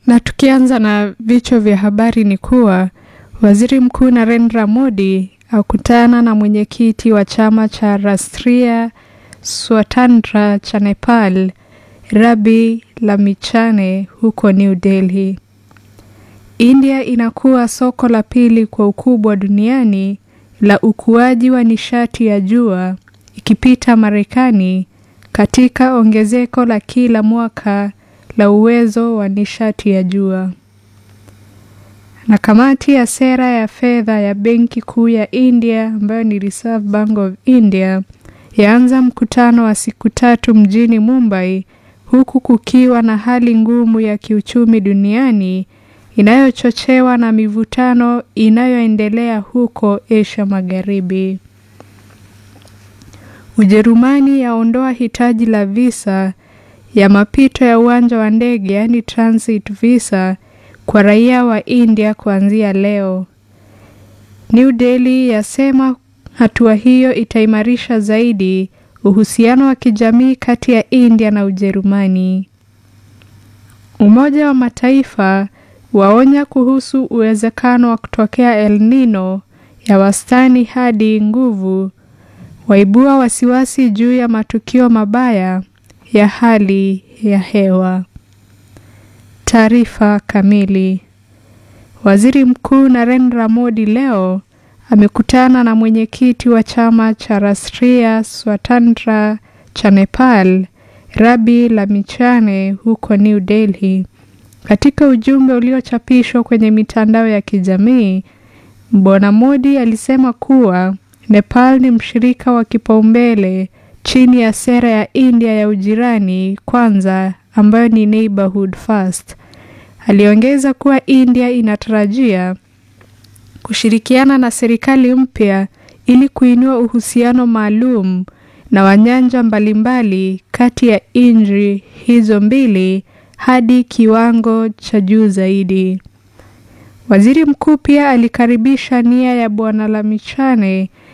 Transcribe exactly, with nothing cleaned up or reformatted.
Na tukianza na vichwa vya habari ni kuwa Waziri Mkuu Narendra Modi akutana na mwenyekiti wa chama cha Rashtriya Swatantra cha Nepal, Rabi Lamichhane huko New Delhi. India inakuwa soko la pili kwa ukubwa duniani la ukuaji wa nishati ya jua, ikipita Marekani katika ongezeko la kila mwaka la uwezo wa nishati ya jua. Na kamati ya sera ya fedha ya Benki Kuu ya India, ambayo ni Reserve Bank of India, yaanza mkutano wa siku tatu mjini Mumbai, huku kukiwa na hali ngumu ya kiuchumi duniani inayochochewa na mivutano inayoendelea huko Asia Magharibi. Ujerumani yaondoa hitaji la visa ya mapito ya uwanja wa ndege, yani transit visa, kwa raia wa India kuanzia leo. New Delhi yasema hatua hiyo itaimarisha zaidi uhusiano wa kijamii kati ya India na Ujerumani. Umoja wa Mataifa waonya kuhusu uwezekano wa kutokea El Nino ya wastani hadi nguvu, waibua wasiwasi juu ya matukio mabaya ya hali ya hewa. Taarifa kamili. Waziri Mkuu Narendra Modi leo amekutana na mwenyekiti wa chama cha Rashtriya Swatantra cha Nepal, Rabi Lamichhane huko New Delhi. Katika ujumbe uliochapishwa kwenye mitandao ya kijamii, Bwana Modi alisema kuwa Nepal ni mshirika wa kipaumbele chini ya sera ya India ya ujirani kwanza, ambayo ni Neighborhood First. Aliongeza kuwa India inatarajia kushirikiana na serikali mpya ili kuinua uhusiano maalum na wanyanja mbalimbali kati ya nchi hizo mbili hadi kiwango cha juu zaidi. Waziri Mkuu pia alikaribisha nia ya Bwana Lamichhane